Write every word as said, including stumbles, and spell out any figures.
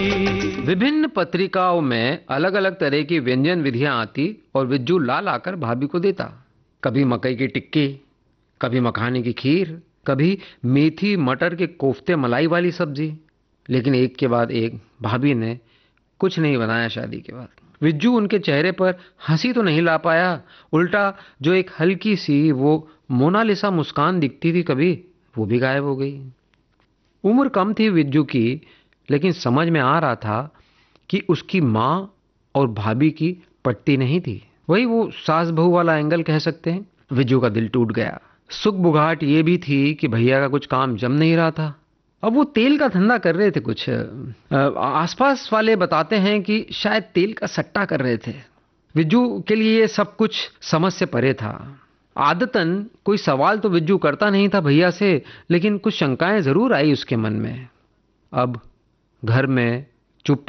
विभिन्न पत्रिकाओं में अलग अलग तरह की व्यंजन विधियां आती और विज्जू ला लाकर भाभी को देता। कभी मकई की टिक्की, कभी मखाने की खीर, कभी मेथी मटर के कोफ्ते मलाई वाली सब्जी। लेकिन एक के बाद एक भाभी ने कुछ नहीं बनाया शादी के बाद। विज्जू उनके चेहरे पर हंसी तो नहीं ला पाया, उल्टा जो एक हल्की सी वो मोनालिसा मुस्कान दिखती थी कभी, वो भी गायब हो गई। उम्र कम थी विज्जू की, लेकिन समझ में आ रहा था कि उसकी माँ और भाभी की पट्टी नहीं थी। वही वो सास बहू वाला एंगल कह सकते हैं। विज्जू का दिल टूट गया। सुख बुघाट ये भी थी कि भैया का कुछ काम जम नहीं रहा था। अब वो तेल का धंधा कर रहे थे कुछ। आसपास वाले बताते हैं कि शायद तेल का सट्टा कर रहे थे। विज्जू के लिए ये सब कुछ समझ से परे था। आदतन कोई सवाल तो विज्जू करता नहीं था भैया से, लेकिन कुछ शंकाएं जरूर आई उसके मन में। अब घर में